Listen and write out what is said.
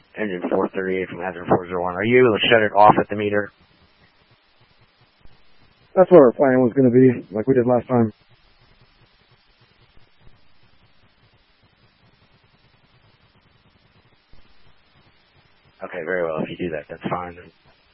engine 438 from hazard 401. Are you able to shut it off at the meter? That's what our plan was going to be, like we did last time. Okay, very well. If you do that, that's fine.